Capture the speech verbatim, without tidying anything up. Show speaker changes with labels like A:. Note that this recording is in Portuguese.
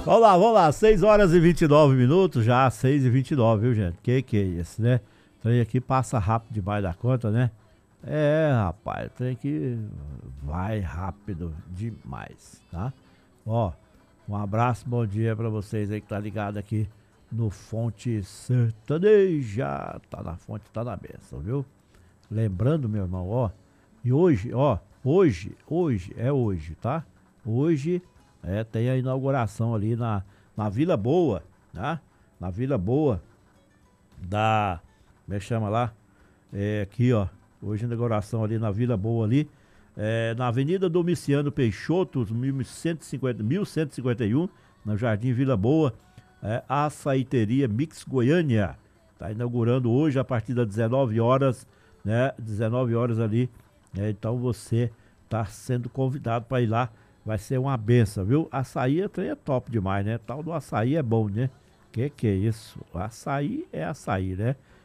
A: Vamos lá, vamos lá, seis horas e vinte e nove minutos, já seis e vinte e nove, viu, gente? Que que é isso, né? O trem aqui passa rápido demais da conta, né? É, rapaz, o trem aqui vai rápido demais, tá? Ó, um abraço, bom dia pra vocês aí que tá ligado aqui no Fonte Sertaneja. Tá na fonte, tá na benção, viu? Lembrando, meu irmão, ó, e hoje, ó, hoje, hoje, é hoje, tá? Hoje é, tem a inauguração ali na, na Vila Boa, né? Na Vila Boa da, como é que chama lá? É, aqui, ó, hoje a inauguração ali na Vila Boa ali, é, na Avenida Domiciano Peixoto, mil cento e cinquenta, mil cento e cinquenta e um, no Jardim Vila Boa, é, a Açaiteria Mix Goiânia. Tá inaugurando hoje a partir das dezenove horas, né? dezenove horas ali, né? Então você tá sendo convidado para ir lá. Vai ser uma benção, viu? Açaí é top demais, né? Tal do açaí é bom, né? Que que é isso? Açaí é açaí, né?